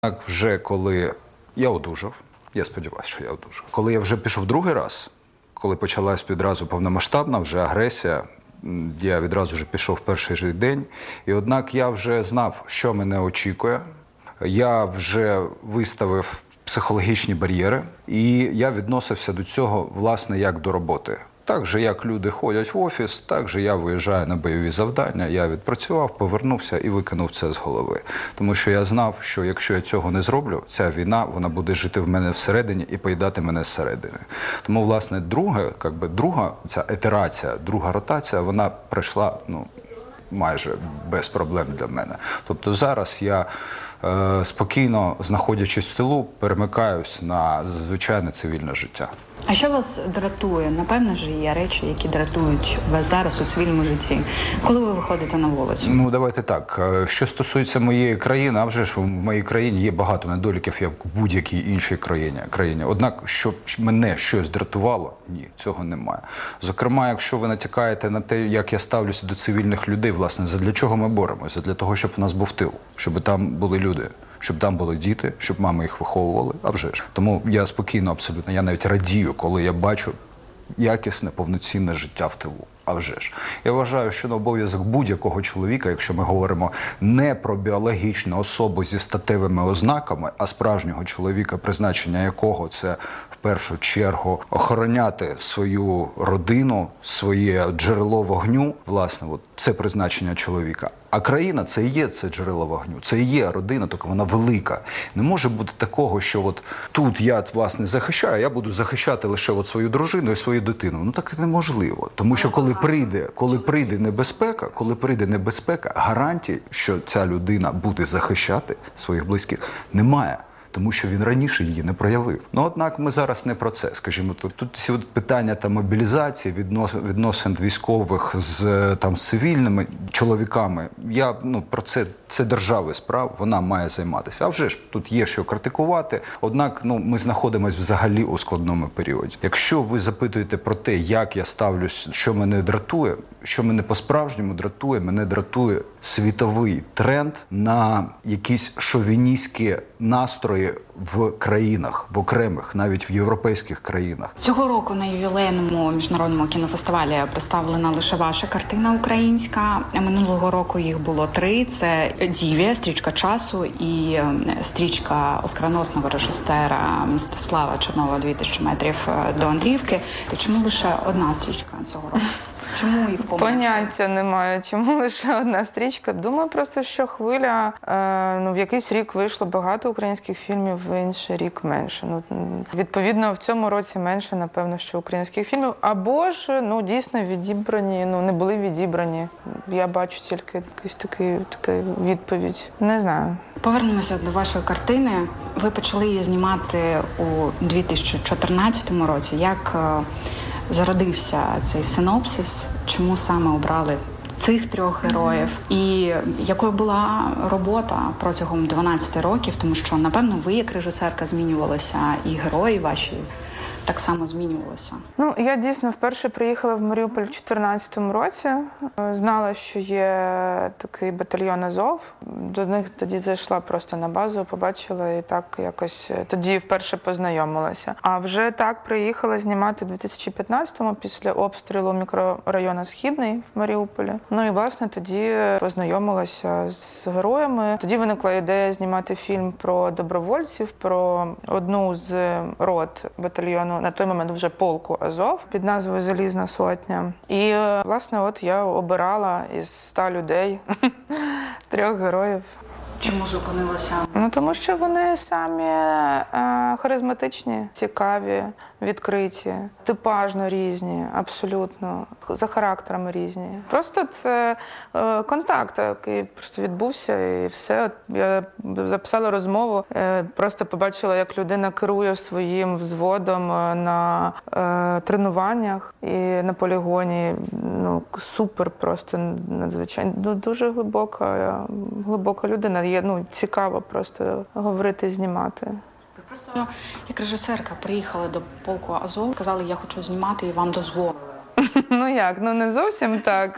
Так, вже коли я одужав, я сподіваюся, що я одужав. Коли я вже пішов другий раз, коли почалась відразу повномасштабна вже агресія, я відразу вже пішов в перший же день. І однак я вже знав, що мене очікує. Я вже виставив психологічні бар'єри, і я відносився до цього, власне, як до роботи. Так же, як люди ходять в офіс, так же я виїжджаю на бойові завдання, я відпрацював, повернувся і викинув це з голови. Тому що я знав, що якщо я цього не зроблю, ця війна, вона буде жити в мене всередині і поїдати мене зсередини. Тому, власне, друга ця ітерація, друга ротація, вона пройшла, майже без проблем для мене. Тобто зараз я спокійно, знаходячись в тилу, перемикаюсь на звичайне цивільне життя. А що вас дратує? Напевно ж, є речі, які дратують вас зараз у цивільному житті. Коли ви виходите на вулицю? Давайте так. Що стосується моєї країни, а вже ж в моїй країні є багато недоліків, як в будь-якій іншій країні. Однак, щоб мене щось дратувало, ні, цього немає. Зокрема, якщо ви натякаєте на те, як я ставлюся до цивільних людей, власне, задля чого ми боремося? Задля того, щоб у нас був тил, щоб там були люди. Щоб там були діти, щоб мами їх виховували, а вже ж. Тому я спокійно абсолютно, я навіть радію, коли я бачу якісне, повноцінне життя в тилу. А вже ж. Я вважаю, що на обов'язок будь-якого чоловіка, якщо ми говоримо не про біологічну особу зі статевими ознаками, а справжнього чоловіка, призначення якого це в першу чергу охороняти свою родину, своє джерело вогню, власне, це призначення чоловіка. А країна – це і є це джерело вогню, це і є родина, тільки вона велика. Не може бути такого, що тут я, власне, захищаю, а я буду захищати лише свою дружину і свою дитину. Так неможливо. Тому що коли прийде небезпека, гарантій, що ця людина буде захищати своїх близьких, немає. Тому що він раніше її не проявив. Однак ми зараз не про це, скажімо. Тут ці питання мобілізації, відносин військових з цивільними чоловіками, про це держави справ, вона має займатися. А вже ж, тут є що критикувати, однак ми знаходимося взагалі у складному періоді. Якщо ви запитуєте про те, як я ставлюсь, що мене дратує, що мене по-справжньому дратує, мене дратує світовий тренд на якісь шовіністські настрої в країнах, в окремих, навіть в європейських країнах. Цього року на ювілейному міжнародному кінофестивалі представлена лише ваша картина українська. Минулого року їх було 3. Це «Дівія», «Стрічка часу» і стрічка оскароносного режисера Мстислава Чернова «2000 метрів до Андріївки». Чому лише одна стрічка цього року? Чому їх поменше? Поняття немає, чому лише одна стрічка. Думаю просто, що хвиля, в якийсь рік вийшло багато українських фільмів, в інший рік менше. Відповідно, в цьому році менше, напевно, що українських фільмів. Або ж, дійсно відібрані, не були відібрані. Я бачу тільки якусь таку відповідь. Не знаю. Повернемося до вашої картини. Ви почали її знімати у 2014 році. Як зародився цей синопсис? Чому саме обрали цих 3 героїв? І якою була робота протягом 12 років? Тому що, напевно, ви як режисерка змінювалися, і герої ваші так само змінювалися. Я дійсно вперше приїхала в Маріуполь в 2014 році. Знала, що є такий батальйон «Азов». До них тоді зайшла просто на базу, побачила і так якось тоді вперше познайомилася. А вже так приїхала знімати в 2015-му після обстрілу мікрорайону Східний в Маріуполі. І, власне, тоді познайомилася з героями. Тоді виникла ідея знімати фільм про добровольців, про одну з рот батальйону, на той момент вже полку «Азов» під назвою «Залізна сотня». І, власне, я обирала із 100 людей 3 героїв. Чому зупинилася? Тому що вони самі харизматичні, цікаві, відкриті, типажно різні, абсолютно, за характерами різні. Просто це контакт, який просто відбувся, і все. Я записала розмову, просто побачила, як людина керує своїм взводом на тренуваннях і на полігоні. Супер, просто надзвичайно. Дуже глибока людина. Є, цікаво просто говорити, знімати. Ви просто як режисерка приїхали до полку «Азов», сказали, я хочу знімати, і вам дозволили. Ну як, ну не зовсім так.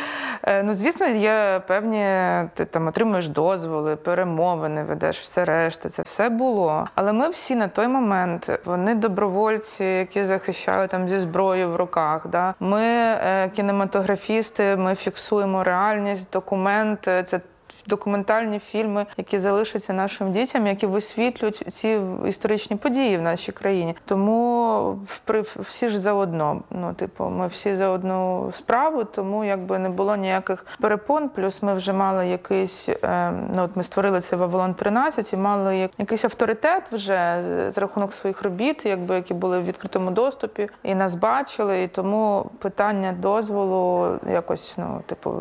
Ну, звісно, є певні, ти там отримуєш дозволи, перемовини ведеш, все решта, це все було. Але ми всі на той момент, вони добровольці, які захищали там зі зброєю в руках. Да? Ми кінематографісти, ми фіксуємо реальність, документ, це документальні фільми, які залишаться нашим дітям, які висвітлюють ці історичні події в нашій країні. Тому всі ж заодно. Ну, типу, ми всі за одну справу, тому якби не було ніяких перепон. Плюс ми вже мали якийсь, ну от ми створили це Вавилон 13 і мали якийсь авторитет вже за рахунок своїх робіт, якби які були в відкритому доступі, і нас бачили, і тому питання дозволу якось, ну, типу,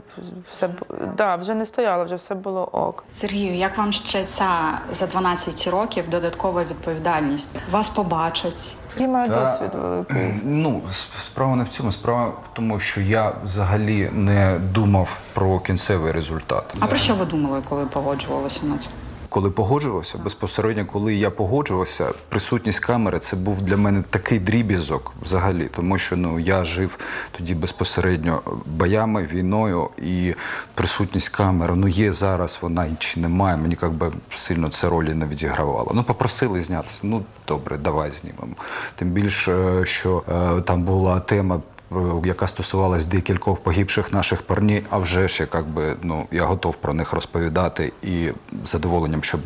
все вже не стояло. Вже все було ок. Сергію, як вам ще ця за 12 років додаткова відповідальність? Вас побачать? Я маю досвід великий. Ну, справа не в цьому. Справа в тому, що я взагалі не думав про кінцевий результат. А про що ви думали, коли погоджувалися на це? Коли погоджувався, безпосередньо, коли я погоджувався, присутність камери – це був для мене такий дріб'язок взагалі, тому що я жив тоді безпосередньо боями, війною, і присутність камери, є зараз вона чи немає, мені сильно це ролі не відігравало. Попросили знятися, добре, давай знімемо. Тим більше, що там була тема, яка стосувалась декількох погибших наших парнів, а вже ж я готов про них розповідати і з задоволенням, щоб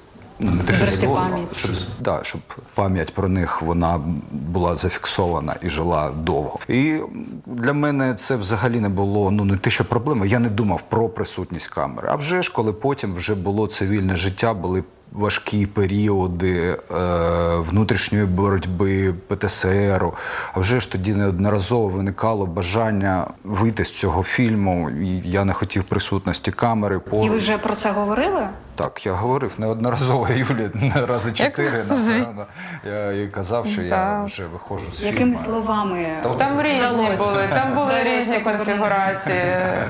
не те, що задоволення, щоб пам'ять про них вона була зафіксована і жила довго. І для мене це взагалі не було, не те, що проблема, я не думав про присутність камери. А вже ж, коли потім вже було цивільне життя, були важкі періоди внутрішньої боротьби, ПТСР. А вже ж тоді неодноразово виникало бажання вийти з цього фільму, і я не хотів присутності камери. І ви вже про це говорили? Так, я говорив неодноразово Юлі, рази 4, напевно. Я їй казав, що я вже виходжу з фільму. Якими словами? Там різні були, там були різні конфігурації.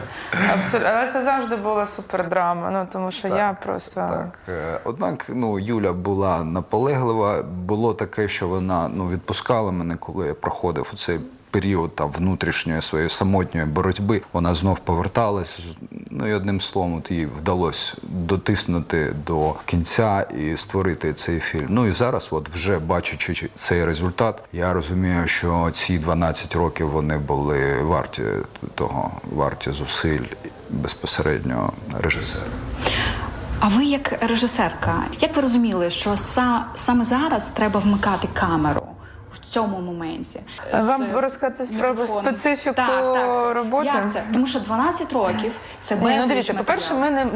Але це завжди була супердрама, тому що я просто... Так. Однак, Юля була наполеглива. Було таке, що вона відпускала мене, коли я проходив оцей період внутрішньої своєї самотньої боротьби. Вона знов поверталась, і одним словом їй вдалося дотиснути до кінця і створити цей фільм. І зараз, вже бачачи цей результат, я розумію, що ці 12 років вони були варті того, варті зусиль безпосередньо режисера. А ви як режисерка, як ви розуміли, що саме зараз треба вмикати камеру? В цьому моменті. Вам розказати про специфіку роботи? Як це? Тому що 12 років це безліч дивіться, по-перше,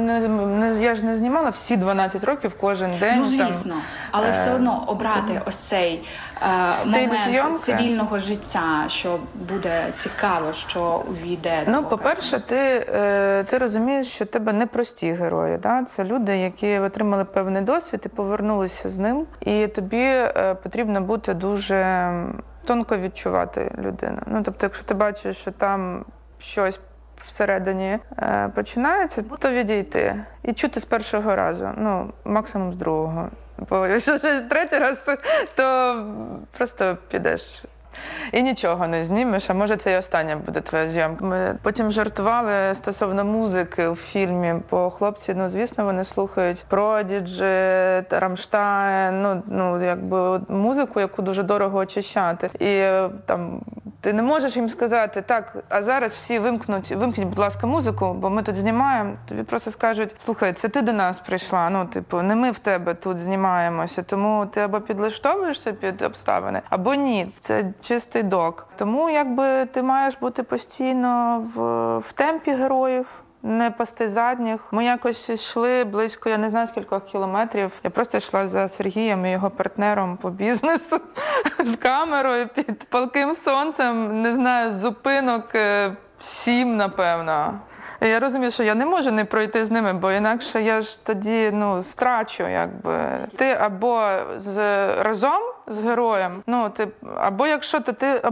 я ж не знімала всі 12 років кожен день. Звісно. Але все одно обрати ось цей момент зйомки цивільного життя, що буде цікаво, що увійде. По-перше, ти розумієш, що тебе не прості герої. Да? Це люди, які отримали певний досвід і повернулися з ним. І тобі потрібно бути дуже тонко відчувати людину. Тобто, якщо ти бачиш, що там щось всередині починається, то відійти. І чути з першого разу, максимум з другого. Бо якщо щось третій раз, то просто підеш. І нічого не знімеш, а може це і остання буде твоя зйомка. Ми потім жартували стосовно музики в фільмі, бо хлопці, звісно, вони слухають Prodigy, Рамштайн, музику, яку дуже дорого очищати. І там ти не можеш їм сказати, так, а зараз всі вимкніть, будь ласка, музику, бо ми тут знімаємо. Тобі просто скажуть, слухай, це ти до нас прийшла, не ми в тебе тут знімаємося, тому ти або підлаштовуєшся під обставини, або ні. Це чистий док. Тому ти маєш бути постійно в темпі героїв, не пасти задніх. Ми якось йшли близько, я не знаю скількох кілометрів. Я просто йшла за Сергієм і його партнером по бізнесу з камерою під палким сонцем, не знаю, зупинок 7, напевно. Я розумію, що я не можу не пройти з ними, бо інакше я ж тоді страчу, Ти або разом з героєм, або якщо ти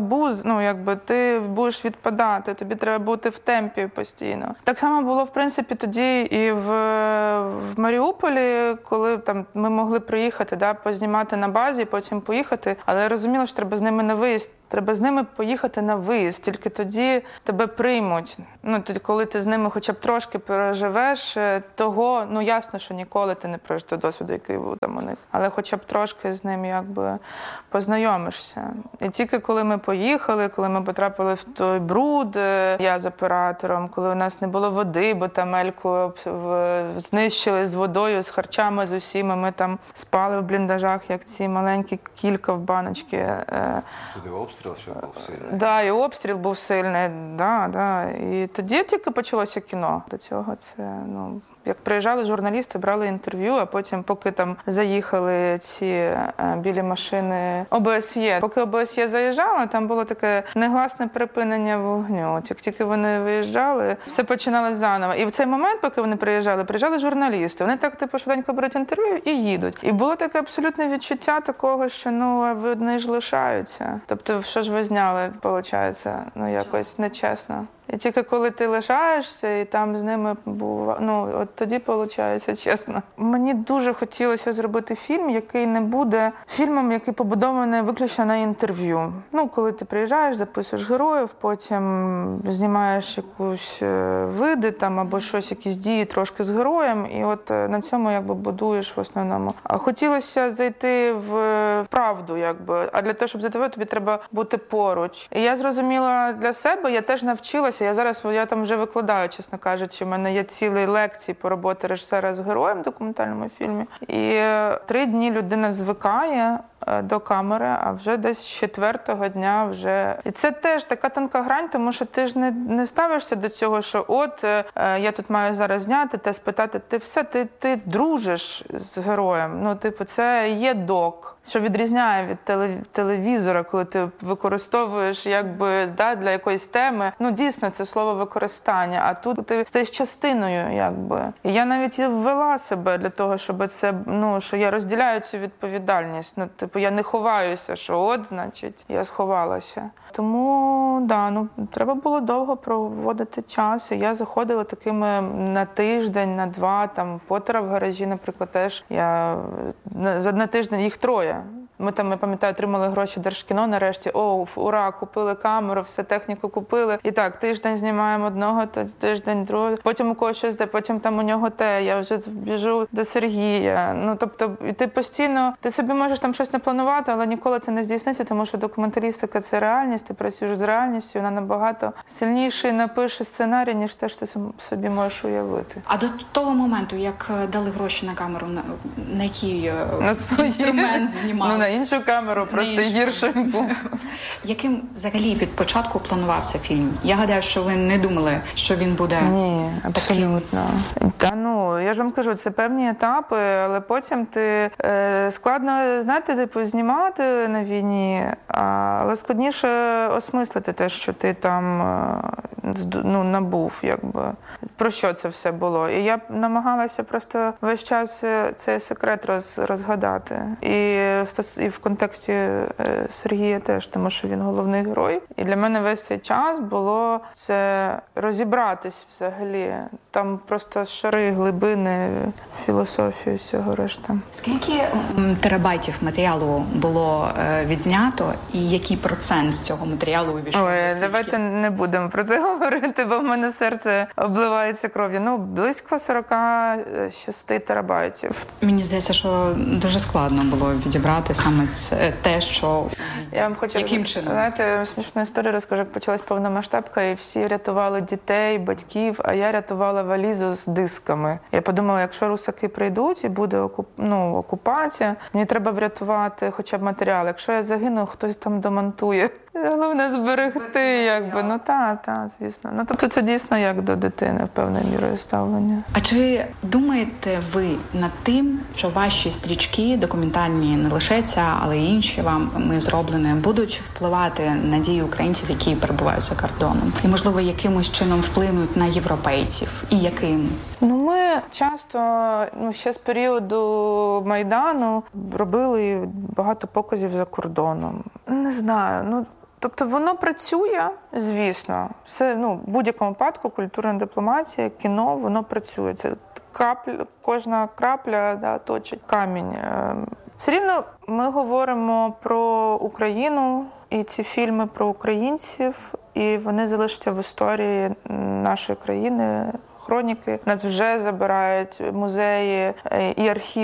ти будеш відпадати, тобі треба бути в темпі постійно. Так само було, в принципі, тоді і в Маріуполі, коли там ми могли приїхати, познімати на базі, потім поїхати, але я розуміла, що треба з ними на виїзд. Треба з ними поїхати на виїзд, тільки тоді тебе приймуть. Тоді, коли ти з ними хоча б трошки переживеш того, ясно, що ніколи ти не прожиш того досвіду, який був там у них, але хоча б трошки з ним познайомишся. І тільки коли ми поїхали, коли ми потрапили в той бруд, я з оператором, коли у нас не було води, бо там Ельку знищили з водою, з харчами, з усіма, ми там спали в бліндажах, як ці маленькі кілька в баночки. Туди обстріл ще був сильний. Так, і обстріл був сильний, І тоді тільки почалося кіно. До цього це, як приїжджали журналісти, брали інтерв'ю, а потім, поки там заїхали ці білі машини ОБСЄ. Поки ОБСЄ заїжджало, там було таке негласне припинення вогню. Як тільки вони виїжджали, все починалось заново. І в цей момент, поки вони приїжджали журналісти. Вони так, швиденько беруть інтерв'ю і їдуть. І було таке абсолютне відчуття такого, що, вони ж лишаються. Тобто, що ж ви зняли, виходить, якось нечесно. І тільки коли ти лишаєшся, і там з ними був, от тоді виходить чесно. Мені дуже хотілося зробити фільм, який не буде фільмом, який побудований виключно на інтерв'ю. Коли ти приїжджаєш, записуєш героїв, потім знімаєш якусь види там або щось, якісь дії трошки з героєм, і от на цьому будуєш в основному. А хотілося зайти в правду, а для того, щоб зайти, тобі треба бути поруч. І я зрозуміла для себе, я теж навчилася. Я там вже викладаю, чесно кажучи. У мене є цілі лекції по роботі режисера з героєм в документальному фільмі. І 3 дні людина звикає до камери, а вже десь з 4-го дня вже... І це теж така тонка грань, тому що ти ж не ставишся до цього, що я тут маю зараз зняти, те спитати. Ти дружиш з героєм. Це є док, що відрізняє від телевізора, коли ти використовуєш для якоїсь теми. Дійсно, це слово використання, а тут ти стаєш частиною, І я навіть ввела себе для того, щоб це, що я розділяю цю відповідальність. Я не ховаюся, що значить, я сховалася. Тому, треба було довго проводити час. І я заходила такими на тиждень, на 2, там, Поттера в гаражі, наприклад, теж. На тиждень їх 3. Ми там, я пам'ятаю, отримали гроші Держкіно нарешті. Ура, купили камеру, все техніку купили. І так, тиждень знімаємо одного, тиждень другого. Потім у когось щось, потім там у нього те. Я вже біжу до Сергія. Тобто, ти постійно, ти собі можеш там щось не планувати, але ніколи це не здійсниться, тому що документалістика – це реальність, ти працюєш з реальністю, вона набагато сильніший напише сценарій, ніж те, що ти собі можеш уявити. А до того моменту, як дали гроші на камеру, на який інструмент знімали? На іншу камеру, просто гіршим був. Яким взагалі від початку планувався фільм? Я гадаю, що ви не думали, що він буде... Ні, абсолютно. Я ж вам кажу, це певні етапи, але потім ти складно, знімати на війні, але складніше осмислити те, що ти там набув, про що це все було. І я намагалася просто весь час цей секрет розгадати. І в контексті Сергія теж, тому що він головний герой. І для мене весь цей час було це розібратись взагалі. Там просто шари, глибини, філософію всього решта. Скільки терабайтів матеріалу було відзнято і який процент з цього матеріалу увійшов? Давайте не будемо про це говорити, бо в мене серце обливається кров'ю. Близько 46 терабайтів. Мені здається, що дуже складно було відібрати саме те, що... Я вам хочу, яким чином? Смішну історію розкажу, як почалась повномасштабка, і всі рятували дітей, батьків, а я рятувала валізу з дисками. Я подумала, якщо русаки прийдуть і буде окупація, мені треба врятувати хоча б матеріал. Якщо я загину, хтось там домонтує. Головне зберегти, звісно. Тобто це дійсно як до дитини, певною мірою ставлення. А чи думаєте ви над тим, що ваші стрічки документальні, не лише ця, але й інші вами зроблені, будуть впливати на дії українців, які перебувають за кордоном? І, можливо, якимось чином вплинуть на європейців? І яким? Ми часто, ще з періоду Майдану робили багато показів за кордоном. Не знаю, тобто воно працює, звісно. Все, в будь-якому випадку культурна дипломатія, кіно, воно працює. Це кожна крапля точить камінь. Все рівно ми говоримо про Україну, і ці фільми про українців, і вони залишаться в історії нашої країни, хроніки. Нас вже забирають музеї і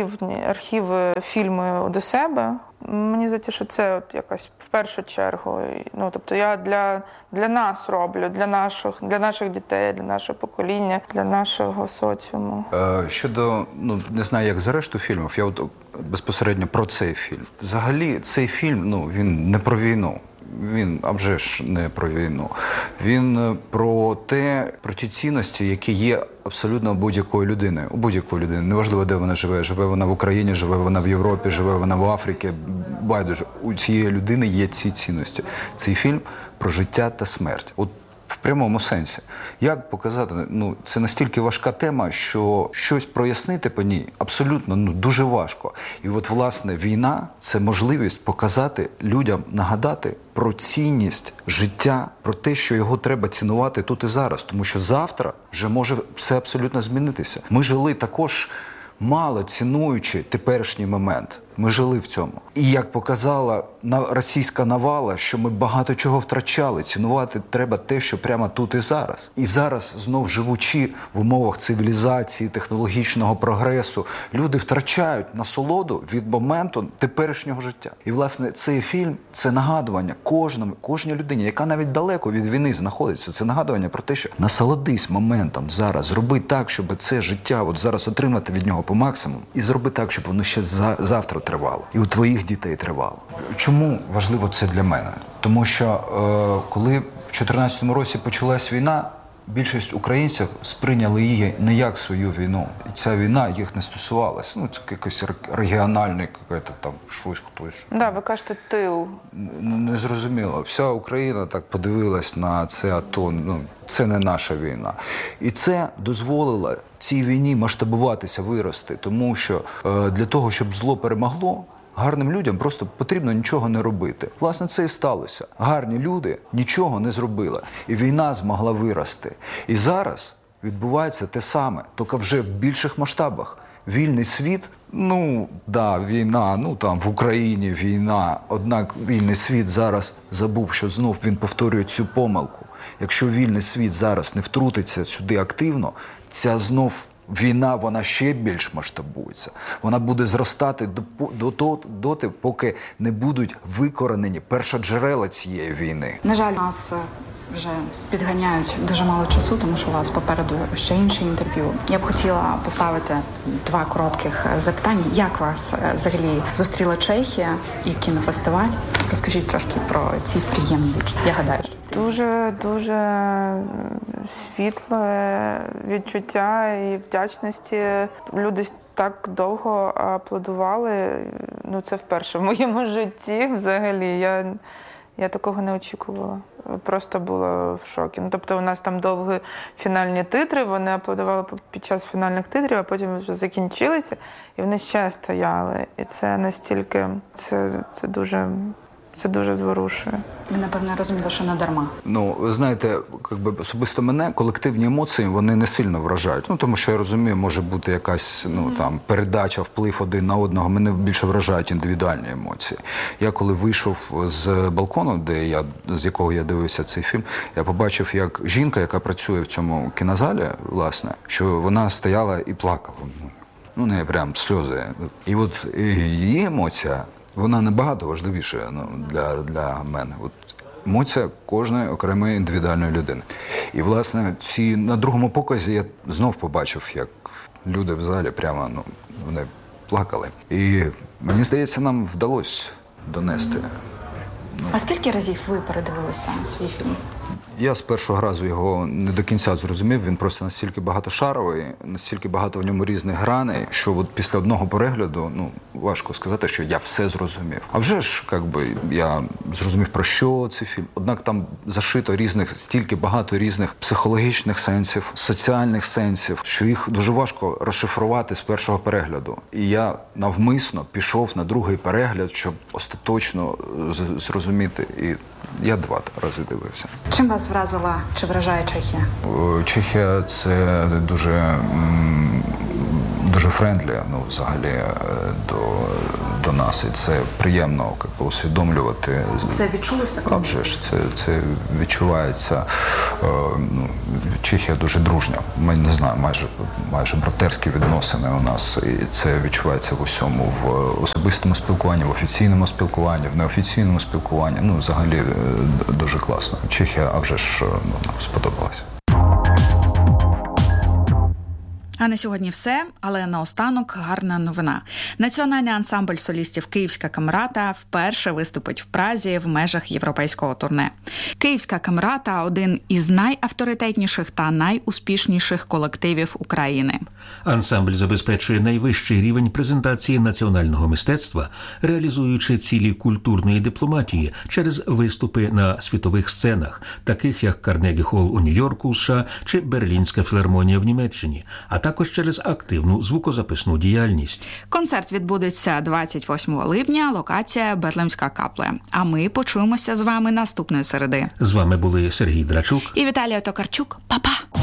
архіви, фільми до себе. Мені здається, що це якась в першу чергу. Тобто я для нас роблю, для наших дітей, для нашого покоління, для нашого соціуму. Щодо, не знаю, як за решту фільмів, я безпосередньо про цей фільм. Взагалі, цей фільм, він не про війну. Він, а вже ж, не про війну. Він про ті цінності, які є абсолютно у будь-якої людини. У будь-якої людини. Неважливо, де вона живе. Живе вона в Україні, живе вона в Європі, живе вона в Африці. Байдуже. У цієї людини є ці цінності. Цей фільм про життя та смерть. В прямому сенсі. Як показати? Це настільки важка тема, що щось прояснити по ній абсолютно дуже важко. І власне, війна – це можливість показати людям, нагадати про цінність життя, про те, що його треба цінувати тут і зараз. Тому що завтра вже може все абсолютно змінитися. Ми жили також мало цінуючи теперішній момент. Ми жили в цьому. І як показала російська навала, що ми багато чого втрачали. Цінувати треба те, що прямо тут і зараз. І зараз, знов живучи в умовах цивілізації, технологічного прогресу, люди втрачають насолоду від моменту теперішнього життя. І, власне, цей фільм – це нагадування кожній людині, яка навіть далеко від війни знаходиться. Це нагадування про те, що насолодись моментом зараз, зроби так, щоб це життя зараз отримати від нього по максимуму, і зроби так, щоб воно ще завтра тривало. І у твоїх дітей тривало. Чому важливо це для мене? Тому що коли в 2014 році почалась війна, більшість українців сприйняли її не як свою війну. І ця війна їх не стосувалася. Це якийсь регіональний, щось хтось. Да, ви кажете, тил. Незрозуміло. Вся Україна так подивилась на це АТО. Це не наша війна. І це дозволило цій війні масштабуватися, вирости. Тому що для того, щоб зло перемогло, гарним людям просто потрібно нічого не робити. Власне, це і сталося. Гарні люди нічого не зробили. І війна змогла вирости. І зараз відбувається те саме, тільки вже в більших масштабах. Вільний світ, війна, в Україні війна. Однак вільний світ зараз забув, що знов він повторює цю помилку. Якщо вільний світ зараз не втрутиться сюди активно, ця знов війна, вона ще більш масштабується. Вона буде зростати доти, поки не будуть викоренені першоджерела цієї війни. На жаль, нас вже підганяють дуже мало часу, тому що у вас попереду ще інше інтерв'ю. Я б хотіла поставити 2 коротких запитання. Як вас взагалі зустріла Чехія і кінофестиваль? Розкажіть трошки про ці приємні відчуття. Я гадаю, що дуже світле відчуття і вдячності. Люди так довго аплодували. Це вперше в моєму житті взагалі. Я такого не очікувала. Просто була в шокі. Тобто у нас там довгі фінальні титри, вони аплодували під час фінальних титрів, а потім вже закінчилися, і вони ще стояли. І це настільки, це дуже зворушує. ви, напевно, розуміли, що не дарма. Ви знаєте, особисто мене колективні емоції, вони не сильно вражають. Тому що я розумію, може бути якась передача, вплив один на одного. Мене більше вражають індивідуальні емоції. Я коли вийшов з балкону, з якого я дивився цей фільм, я побачив, як жінка, яка працює в цьому кінозалі, власне, що вона стояла і плакала. Не прям сльози. І її емоція, вона набагато важливіша для мене. Емоція кожної окремої індивідуальної людини. І, власне, на другому показі я знов побачив, як люди в залі прямо, вони плакали. І мені здається, нам вдалося донести. А скільки разів ви передивилися свій фільм? Я з першого разу його не до кінця зрозумів, він просто настільки багатошаровий, настільки багато в ньому різних граней, що от після одного перегляду, важко сказати, що я все зрозумів. А вже ж, я зрозумів, про що цей фільм. Однак там зашито стільки багато різних психологічних сенсів, соціальних сенсів, що їх дуже важко розшифрувати з першого перегляду. І я навмисно пішов на другий перегляд, щоб остаточно зрозуміти. І я 2 рази дивився. Чим вас вразила чи вражає Чехія? Чехія – це дуже френдлі, взагалі, до нас. І це приємно усвідомлювати. Це відчулося? А вже ж, це відчувається. Чехія дуже дружня. Ми, не знаю, майже братерські відносини у нас. І це відчувається в усьому. В особистому спілкуванні, в офіційному спілкуванні, в неофіційному спілкуванні. Взагалі дуже класно. Чехія, а вже ж, сподобалася. А на сьогодні все, але наостанок гарна новина. Національний ансамбль солістів «Київська камерата» вперше виступить в Празі в межах європейського турне. «Київська камерата» – один із найавторитетніших та найуспішніших колективів України. Ансамбль забезпечує найвищий рівень презентації національного мистецтва, реалізуючи цілі культурної дипломатії через виступи на світових сценах, таких як Карнегі-Холл у Нью-Йорку, США чи Берлінська філармонія в Німеччині, а також через активну звукозаписну діяльність. Концерт відбудеться 28 липня, локація Бетлемська капля. А ми почуємося з вами наступної середи. З вами були Сергій Драчук і Віталія Токарчук. Па-па!